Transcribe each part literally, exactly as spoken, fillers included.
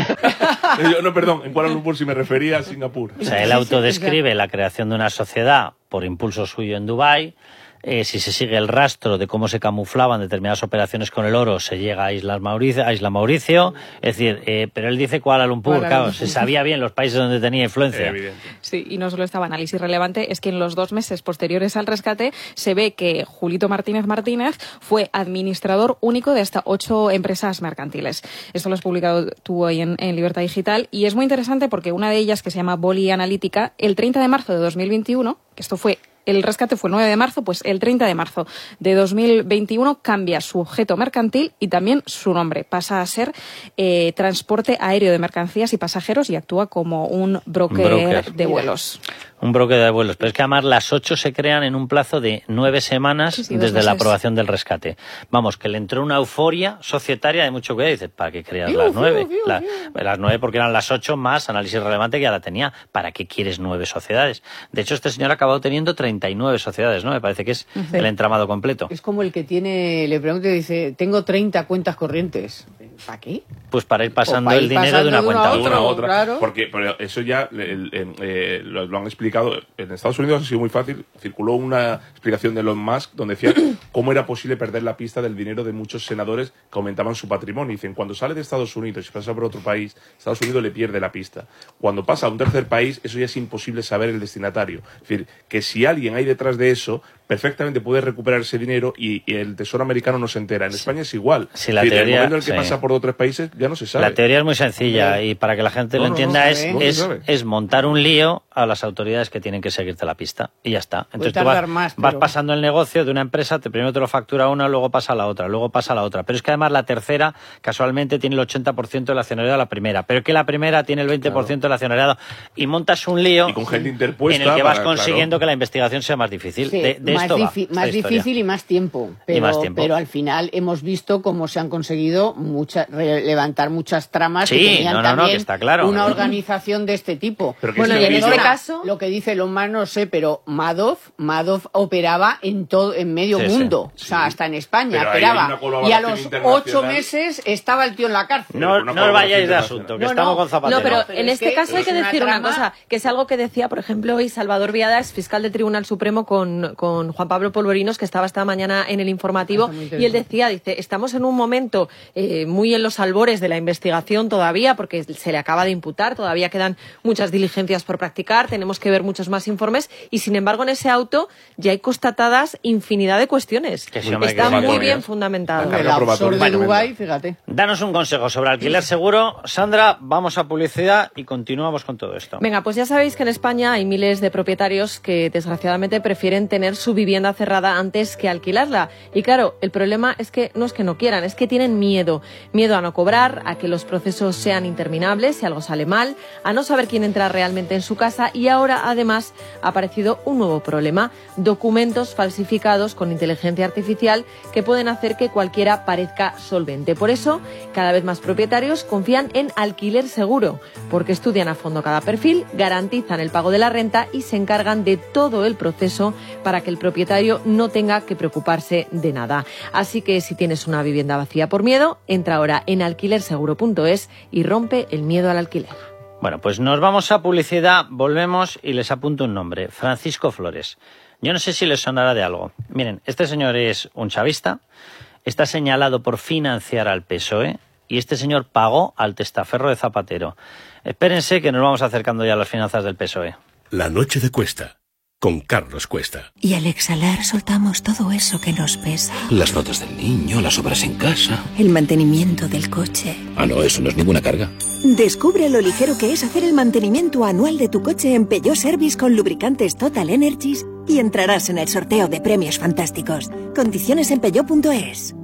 Yo, no, perdón, en Kuala Lumpur si me refería a Singapur. O sea, él autodescribe la creación de una sociedad por impulso suyo en Dubái. Eh, si se sigue el rastro de cómo se camuflaban determinadas operaciones con el oro, se llega a Islas Mauricio, a Isla Mauricio. Es decir, eh, pero él dice Kuala Lumpur, Kuala claro, Lumpur. Se sabía bien los países donde tenía influencia. Evidente. Sí, y no solo estaba análisis relevante, es que en los dos meses posteriores al rescate se ve que Julito Martínez Martínez fue administrador único de hasta ocho empresas mercantiles. Esto lo has publicado tú hoy en, en Libertad Digital y es muy interesante porque una de ellas, que se llama Boli Analítica, el treinta de marzo de dos mil veintiuno, que esto fue el rescate fue el nueve de marzo, pues el treinta de marzo de dos mil veintiuno cambia su objeto mercantil y también su nombre. Pasa a ser eh, Transporte Aéreo de Mercancías y Pasajeros y actúa como un broker, broker. de vuelos. Un broker de vuelos. Pero es que además las ocho se crean en un plazo de nueve semanas sí, sí, desde la aprobación del rescate. Vamos, que le entró una euforia societaria de mucho cuidado. Y dice, ¿para qué creas las nueve? La, las nueve porque eran las ocho más análisis relevante que ya la tenía. ¿Para qué quieres nueve sociedades? De hecho, este señor ha acabado teniendo treinta y nueve sociedades, ¿no? Me parece que es sí. el entramado completo. Es como el que tiene, le pregunto y dice, tengo treinta cuentas corrientes. ¿Para qué? Pues para ir pasando para ir el dinero pasando de una, de una cuenta a otra. A otra. Claro. Porque pero eso ya el, el, eh, lo, lo han explicado. En Estados Unidos ha sido muy fácil. Circuló una explicación de Elon Musk donde decía cómo era posible perder la pista del dinero de muchos senadores que aumentaban su patrimonio. Dicen, cuando sale de Estados Unidos y pasa por otro país, Estados Unidos le pierde la pista. Cuando pasa a un tercer país, eso ya es imposible saber el destinatario. Es decir, que si alguien hay detrás de eso, perfectamente puede recuperar ese dinero y, y el Tesoro americano no se entera. En España es igual. Sí, la es teoría, decir, en el momento en el que sí. pasa por dos o tres países, ya no se sabe. La teoría es muy sencilla y para que la gente no, lo entienda no, no es, no es, es montar un lío a las autoridades que tienen que seguirte la pista y ya está. Entonces tú vas, más, pero... vas pasando el negocio de una empresa, te, primero te lo factura una, luego pasa a la otra, luego pasa a la otra. Pero es que además la tercera casualmente tiene el ochenta por ciento del accionariado de la primera, pero que la primera tiene el veinte por ciento claro. del accionariado y montas un lío y con gente interpuesta en el que vas para, consiguiendo claro. que la investigación sea más difícil. Sí, de, de más esto difi- va más difícil y más tiempo. Pero, y más tiempo. Pero al final hemos visto cómo se han conseguido mucha, re- levantar muchas tramas sí, que tenían no, no, también no, que está claro. una organización de este tipo. Bueno, y en este caso... Lo que dice Elon Musk no sé, pero Madoff, Madoff operaba en todo, en medio sí, mundo. Sí, o sea, sí. hasta en España pero operaba. Y a los ocho meses estaba el tío en la cárcel. No, no os vayáis de asunto, que no, estamos no, con Zapatero. No, pero, pero en este que caso hay que decir una, una cosa, que es algo que decía, por ejemplo, hoy Salvador Viada, fiscal del Tribunal Supremo, con, con Juan Pablo Polvorinos, que estaba esta mañana en el informativo, y él decía, dice, estamos en un momento eh, muy en los albores de la investigación todavía, porque se le acaba de imputar, todavía quedan muchas diligencias por practicar, tenemos que ver muchos más informes, y sin embargo en ese auto ya hay constatadas infinidad de cuestiones. Que sí, hombre, está que muy bien fundamentado. El absurdo de Dubái, fíjate. Danos un consejo sobre alquiler seguro. Sandra, vamos a publicidad y continuamos con todo esto. Venga, pues ya sabéis que en España hay miles de propietarios que desgraciadamente prefieren tener su vivienda cerrada antes que alquilarla. Y claro, el problema es que no es que no quieran, es que tienen miedo. Miedo a no cobrar, a que los procesos sean interminables si algo sale mal, a no saber quién entra realmente en su casa y ahora además ha aparecido un nuevo problema, documentos falsificados con inteligencia artificial que pueden hacer que cualquiera parezca solvente. Por eso, cada vez más propietarios confían en Alquiler Seguro, porque estudian a fondo cada perfil, garantizan el pago de la renta y se encargan de todo el proceso para que el propietario no tenga que preocuparse de nada. Así que si tienes una vivienda vacía por miedo, entra ahora en alquiler seguro punto es y rompe el miedo al alquiler. Bueno, pues nos vamos a publicidad, volvemos y les apunto un nombre, Francisco Flores. Yo no sé si les sonará de algo. Miren, este señor es un chavista, está señalado por financiar al P S O E y este señor pagó al testaferro de Zapatero. Espérense que nos vamos acercando ya a las finanzas del P S O E. La noche de Cuesta, con Carlos Cuesta. Y al exhalar soltamos todo eso que nos pesa. Las notas del niño, las obras en casa. El mantenimiento del coche. Ah, no, eso no es ninguna carga. Descubre lo ligero que es hacer el mantenimiento anual de tu coche en Peugeot Service con lubricantes Total Energies y entrarás en el sorteo de premios fantásticos. Condiciones en peugeot punto es.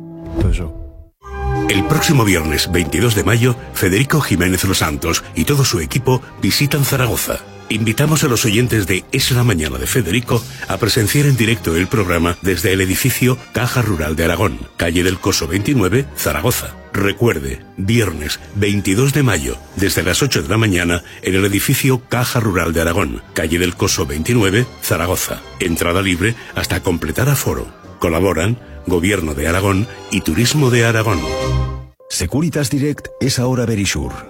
El próximo viernes veintidós de mayo, Federico Jiménez Los Santos y todo su equipo visitan Zaragoza. Invitamos a los oyentes de Es la Mañana de Federico a presenciar en directo el programa desde el edificio Caja Rural de Aragón, calle del Coso veintinueve, Zaragoza. Recuerde, viernes veintidós de mayo, desde las ocho de la mañana, en el edificio Caja Rural de Aragón, calle del Coso veintinueve, Zaragoza. Entrada libre hasta completar aforo. Colaboran Gobierno de Aragón y Turismo de Aragón. Securitas Direct es ahora Verisure.